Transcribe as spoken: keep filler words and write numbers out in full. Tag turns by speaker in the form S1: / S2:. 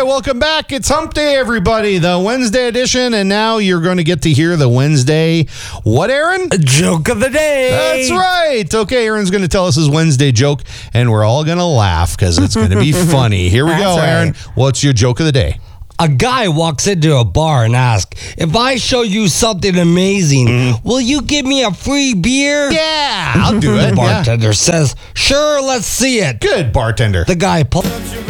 S1: right, welcome back. It's Hump Day, everybody, the Wednesday edition, and now you're going to get to hear the Wednesday, what, Aaron?
S2: Joke of the day.
S1: That's right. Okay, Aaron's going to tell us his Wednesday joke, and we're all going to laugh because it's going to be funny. Here we
S2: That's
S1: go,
S2: right.
S1: Aaron. What's your joke of the day?
S2: A guy walks into a bar and asks, if I show you something amazing, mm. will you give me a free beer?
S1: Yeah, I'll do it.
S2: The bartender yeah. says, sure, let's see it.
S1: Good, bartender.
S2: The guy pulls